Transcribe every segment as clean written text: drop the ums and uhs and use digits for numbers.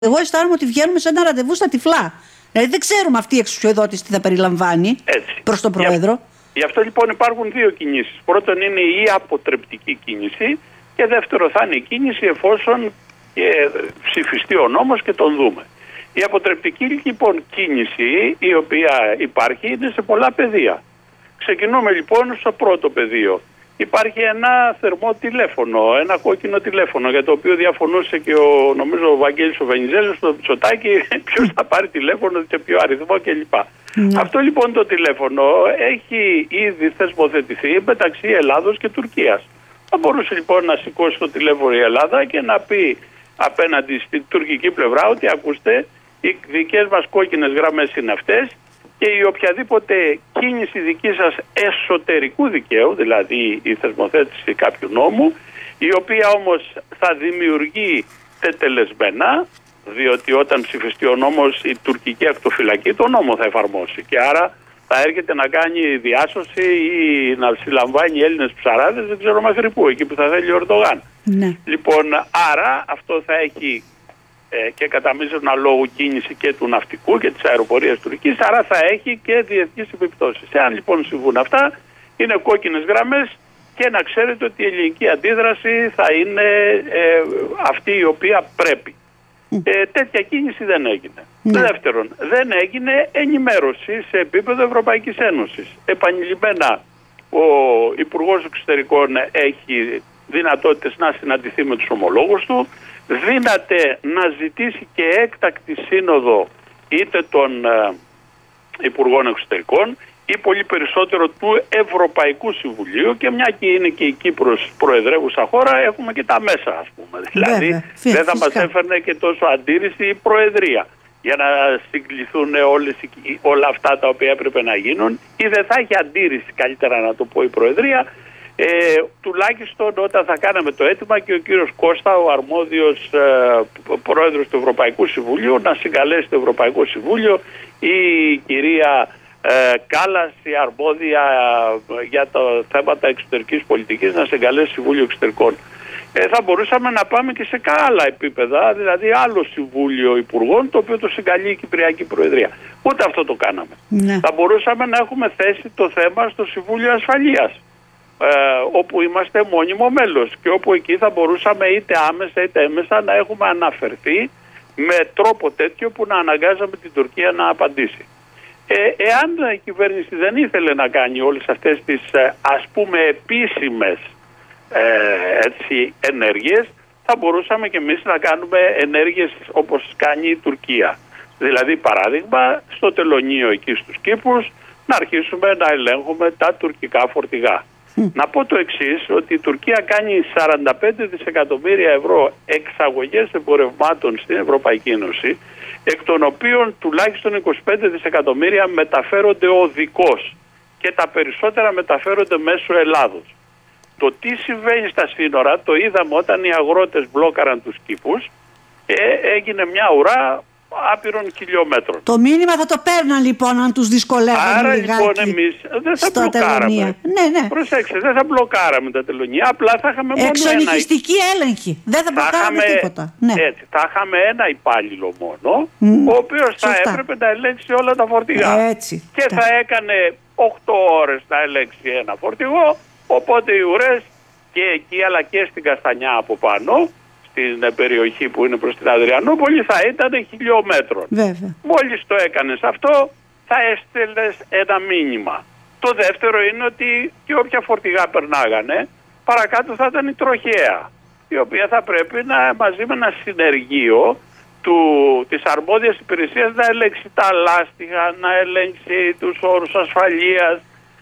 Εγώ αισθάνομαι ότι βγαίνουμε σε ένα ραντεβού στα τυφλά. Δηλαδή δεν ξέρουμε αυτή η εξουσιοδότηση τι θα περιλαμβάνει προς τον Πρόεδρο. Γι' αυτό λοιπόν υπάρχουν δύο κινήσεις. Πρώτον είναι η αποτρεπτική κίνηση και δεύτερο θα είναι η κίνηση εφόσον ψηφιστεί ο νόμος και τον δούμε. Η αποτρεπτική λοιπόν κίνηση η οποία υπάρχει είναι σε πολλά πεδία. Ξεκινούμε λοιπόν στο πρώτο πεδίο. Υπάρχει ένα θερμό τηλέφωνο, ένα κόκκινο τηλέφωνο για το οποίο διαφωνούσε και νομίζω ο Βαγγέλης ο Βενιζέλος στο Μητσοτάκη ποιος θα πάρει τηλέφωνο και ποιο αριθμό κλπ. Αυτό λοιπόν το τηλέφωνο έχει ήδη θεσμοθετηθεί μεταξύ Ελλάδος και Τουρκίας. Θα μπορούσε λοιπόν να σηκώσει το τηλέφωνο η Ελλάδα και να πει απέναντι στην τουρκική πλευρά ότι ακούστε, οι δικές μας κόκκινες γραμμές είναι αυτές και η οποιαδήποτε κίνηση δική σας εσωτερικού δικαίου, δηλαδή η θεσμοθέτηση κάποιου νόμου, η οποία όμως θα δημιουργεί τετελεσμένα, διότι όταν ψηφιστεί ο νόμος η τουρκική ακτοφυλακή τον νόμο θα εφαρμόσει και άρα θα έρχεται να κάνει διάσωση ή να συλλαμβάνει Έλληνες ψαράδες, δεν ξέρω μέχρι πού, εκεί που θα θέλει ο Ερντογάν. Ναι. Λοιπόν, άρα αυτό θα έχει και κατά μείζωνα λόγου κίνηση και του ναυτικού και της αεροπορίας Τουρκίας, άρα θα έχει και διεθνείς επιπτώσεις. Εάν λοιπόν συμβούν αυτά, είναι κόκκινες γραμμές και να ξέρετε ότι η ελληνική αντίδραση θα είναι αυτή η οποία πρέπει. Τέτοια κίνηση δεν έγινε. Δεύτερον, δεν έγινε ενημέρωση σε επίπεδο Ευρωπαϊκής Ένωσης. Επανειλημμένα ο Υπουργός Εξωτερικών έχει δυνατότητες να συναντηθεί με τους ομολόγους του, δύναται να ζητήσει και έκτακτη σύνοδο είτε των Υπουργών Εξωτερικών ή πολύ περισσότερο του Ευρωπαϊκού Συμβουλίου και μια και είναι και η Κύπρος προεδρεύουσα χώρα έχουμε και τα μέσα ας πούμε. Δηλαδή δεν θα μας έφερνε και τόσο αντίρρηση η Προεδρία για να συγκληθούν όλα αυτά τα οποία έπρεπε να γίνουν ή δεν θα έχει αντίρρηση καλύτερα να το πω η Προεδρία. Τουλάχιστον όταν θα κάναμε το αίτημα και ο κύριος Κώστα, ο αρμόδιος πρόεδρος του Ευρωπαϊκού Συμβουλίου, να συγκαλέσει το Ευρωπαϊκό Συμβούλιο, η κυρία Κάλλας, η αρμόδια για τα θέματα εξωτερικής πολιτικής, να συγκαλέσει Συμβούλιο Εξωτερικών. Θα μπορούσαμε να πάμε και σε άλλα επίπεδα, δηλαδή άλλο Συμβούλιο Υπουργών, το οποίο το συγκαλεί η Κυπριακή Προεδρία. Ούτε αυτό το κάναμε. Θα μπορούσαμε να έχουμε θέσει το θέμα στο Συμβούλιο Ασφαλείας, όπου είμαστε μόνιμο μέλος και όπου εκεί θα μπορούσαμε είτε άμεσα είτε έμεσα να έχουμε αναφερθεί με τρόπο τέτοιο που να αναγκάζαμε την Τουρκία να απαντήσει. Εάν η κυβέρνηση δεν ήθελε να κάνει όλες αυτές τις ας πούμε επίσημες ενέργειες, θα μπορούσαμε και εμείς να κάνουμε ενέργειες όπως κάνει η Τουρκία. Δηλαδή παράδειγμα στο τελωνείο εκεί στους Κήπους να αρχίσουμε να ελέγχουμε τα τουρκικά φορτηγά. Να πω το εξής, ότι η Τουρκία κάνει 45 δισεκατομμύρια ευρώ εξαγωγές εμπορευμάτων στην Ευρωπαϊκή Ένωση, εκ των οποίων τουλάχιστον 25 δισεκατομμύρια μεταφέρονται οδικώς και τα περισσότερα μεταφέρονται μέσω Ελλάδος. Το τι συμβαίνει στα σύνορα το είδαμε όταν οι αγρότες μπλόκαραν τους κήπους και έγινε μια ουρά άπειρων χιλιόμετρων. Το μήνυμα θα το παίρναν λοιπόν αν τους δυσκολεύουν. Άρα λιγάκι λοιπόν εμείς δεν θα μπλοκάραμε. Ναι. Προσέξτε, δεν θα μπλοκάραμε τα τελωνία, απλά θα είχαμε μόνο εξονυχιστική έλεγχη. Δεν θα μπλοκάραμε τίποτα. Ναι. Έτσι, θα είχαμε ένα υπάλληλο μόνο, ο οποίος θα έπρεπε να ελέγξει όλα τα φορτηγά. Και θα έκανε 8 ώρες να ελέγξει ένα φορτηγό, οπότε οι ουρές και εκεί αλλά και στην Καστανιά από πάνω, στην περιοχή που είναι προς την Αδριανούπολη, θα ήταν χιλιόμετρων. Μόλις το έκανες αυτό θα έστελνες ένα μήνυμα. Το δεύτερο είναι ότι και όποια φορτηγά περνάγανε παρακάτω θα ήταν η τροχέα, η οποία θα πρέπει να μαζί με ένα συνεργείο της αρμόδιας υπηρεσίας να ελέγξει τα λάστιχα, να ελέγξει τους όρους ασφαλείας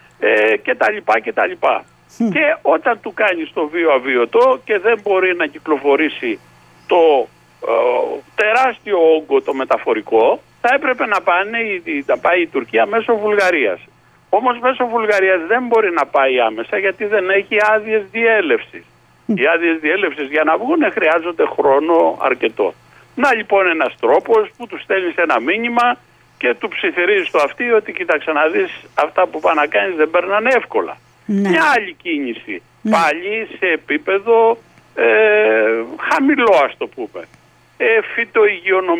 κτλ. Και όταν του κάνεις το βίο αβίωτο και δεν μπορεί να κυκλοφορήσει το τεράστιο όγκο το μεταφορικό, θα έπρεπε να πάει η Τουρκία μέσω Βουλγαρίας. Όμως μέσω Βουλγαρίας δεν μπορεί να πάει άμεσα γιατί δεν έχει άδειες διέλευσης. Οι άδειες διέλευσης για να βγουν χρειάζονται χρόνο αρκετό. Να λοιπόν ένας τρόπος που του στέλνεις ένα μήνυμα και του ψιθυρίζεις το αυτί ότι κοίταξε να δεις, αυτά που πάνε να κάνεις δεν παίρνανε εύκολα. Μια άλλη κίνηση, πάλι σε επίπεδο χαμηλό ας το πούμε. φυτοϊγειονομική